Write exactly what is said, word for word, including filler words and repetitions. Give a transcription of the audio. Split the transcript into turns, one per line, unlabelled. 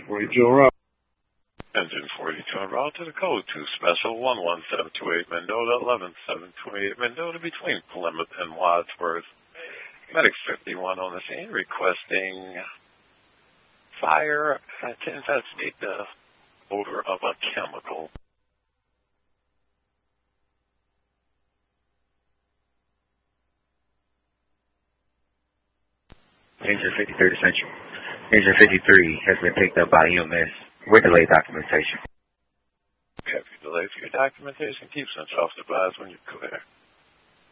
forty-two en route.
Engine forty-two en route to the code two special one one seven two eight Mendota, eleven seven twenty-eight Mendota between Plymouth and Wadsworth. Medic fifty-one on the scene requesting fire to investigate the odor of a chemical.
Engine fifty-three to Central. Engine fifty-three has been picked up by E M S with delayed documentation.
Have you delayed for your documentation? Keep Central advised when you're clear.